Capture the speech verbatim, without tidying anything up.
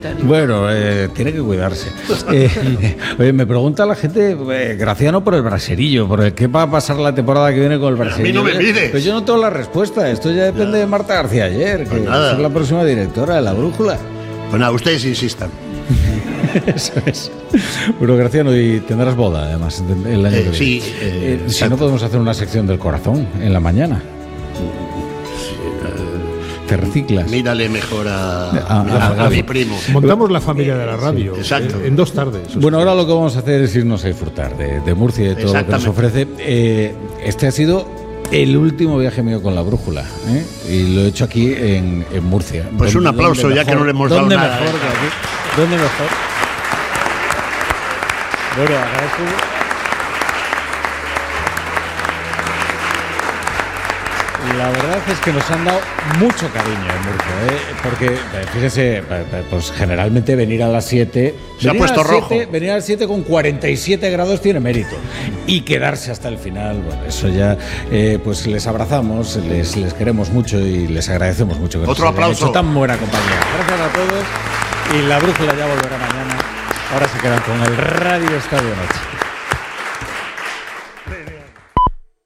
Bueno, eh, tiene que cuidarse. Eh, oye, me pregunta la gente, eh, Graciano, por el braserillo, por el qué va a pasar la temporada que viene con el braserillo. A mí no me mires. Pues yo no tengo la respuesta. Esto ya depende de Marta García Ayer, que Pues va a nada. ser la próxima directora de La Brújula. Pues nada, ustedes insistan. Eso es. Bueno, Graciano, y tendrás boda, además, el año Eh, que viene. sí, eh, Eh, si no, podemos hacer una sección del corazón en la mañana. Te reciclas. Mírale mejor a, A- a- a- a mi primo. Montamos la familia de la radio. Sí, exacto. En, en dos tardes. Bueno, ahora lo que vamos a hacer es irnos a disfrutar de, de Murcia y de todo lo que nos ofrece. Eh, este ha sido el último viaje mío con La Brújula, ¿eh? Y lo he hecho aquí en, en Murcia. Pues un ¿Dónde- aplauso, dónde ya que mejor- no le hemos dado ¿dónde nada, mejor eh? que aquí? ¿Dónde mejor? Bueno, agradezco. La verdad es que nos han dado mucho cariño en Murcia, ¿eh? Porque, eh, fíjese, eh, eh, pues generalmente venir a las siete... Se ha venir a puesto las siete, rojo. Venir a las siete con cuarenta y siete grados tiene mérito. Y quedarse hasta el final, bueno, eso ya... eh, pues les abrazamos, les, les queremos mucho y les agradecemos mucho que Otro nos hayan aplauso. hecho tan buena compañía. Gracias a todos. Y La Brújula ya volverá mañana. Ahora se quedan con el Radio Estadio Noche.